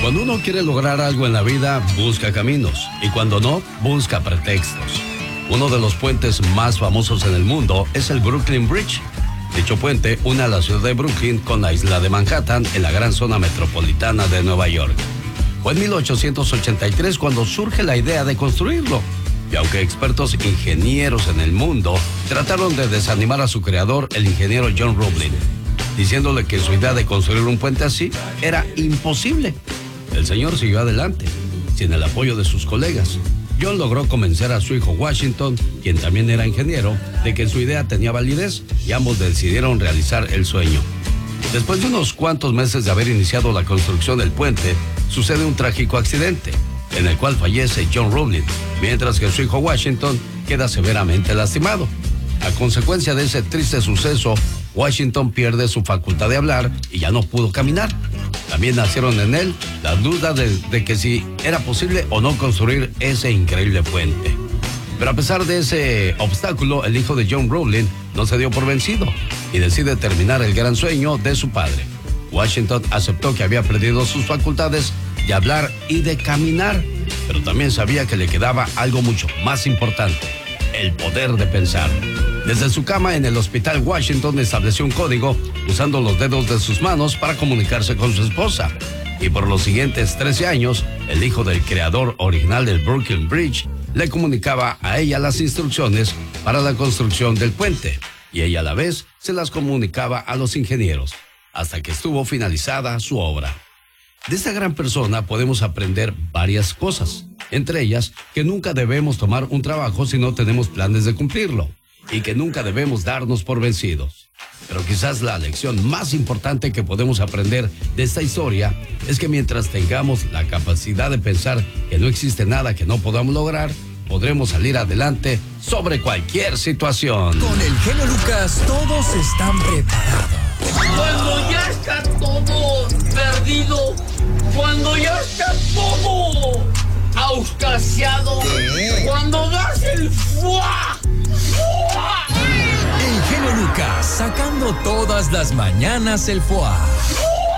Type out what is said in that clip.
Cuando uno quiere lograr algo en la vida, busca caminos. Y cuando no, busca pretextos. Uno de los puentes más famosos en el mundo es el Brooklyn Bridge. Dicho puente une a la ciudad de Brooklyn con la isla de Manhattan en la gran zona metropolitana de Nueva York. Fue en 1883 cuando surge la idea de construirlo. Y aunque expertos ingenieros en el mundo trataron de desanimar a su creador, el ingeniero John Roebling, diciéndole que su idea de construir un puente así era imposible, el señor siguió adelante, sin el apoyo de sus colegas. John logró convencer a su hijo Washington, quien también era ingeniero, de que su idea tenía validez y ambos decidieron realizar el sueño. Después de unos cuantos meses de haber iniciado la construcción del puente, sucede un trágico accidente, en el cual fallece John Roebling, mientras que su hijo Washington queda severamente lastimado. A consecuencia de ese triste suceso, Washington pierde su facultad de hablar y ya no pudo caminar. También nacieron en él las dudas de que si era posible o no construir ese increíble puente. Pero a pesar de ese obstáculo, el hijo de John Roebling no se dio por vencido y decide terminar el gran sueño de su padre. Washington aceptó que había perdido sus facultades de hablar y de caminar, pero también sabía que le quedaba algo mucho más importante: el poder de pensar. Desde su cama en el hospital, Washington estableció un código usando los dedos de sus manos para comunicarse con su esposa. Y por los siguientes 13 años, el hijo del creador original del Brooklyn Bridge le comunicaba a ella las instrucciones para la construcción del puente, y ella a la vez se las comunicaba a los ingenieros, hasta que estuvo finalizada su obra. De esta gran persona podemos aprender varias cosas, entre ellas que nunca debemos tomar un trabajo si no tenemos planes de cumplirlo, y que nunca debemos darnos por vencidos. Pero quizás la lección más importante que podemos aprender de esta historia es que mientras tengamos la capacidad de pensar que no existe nada que no podamos lograr, podremos salir adelante sobre cualquier situación. Con el genio Lucas todos están preparados. Cuando ya está todo perdido, cuando ya está todo auscasiado, cuando das el ¡fua! El genio Lucas sacando todas las mañanas el foie.